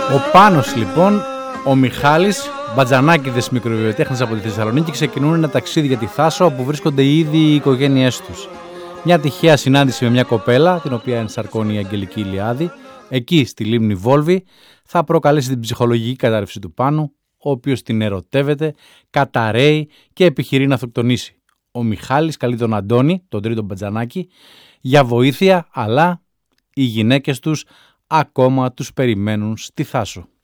Ο Πάνος λοιπόν, ο Μιχάλης, μπατζανάκηδες μικροβιοτέχνες από τη Θεσσαλονίκη, ξεκινούν ένα ταξίδι για τη Θάσο όπου βρίσκονται ήδη οι οικογένειές τους. Μια τυχαία συνάντηση με μια κοπέλα, την οποία ενσαρκώνει η Αγγελική Ηλιάδη, εκεί στη λίμνη Βόλβη, θα προκαλέσει την ψυχολογική κατάρρευση του Πάνου, ο οποίος την ερωτεύεται, καταραίει και επιχειρεί να αυτοκτονήσει. Ο Μιχάλης καλεί τον Αντώνη, τον τρίτο μπατζανάκι, για βοήθεια, αλλά οι γυναίκες τους ακόμα τους περιμένουν στη Θάσο.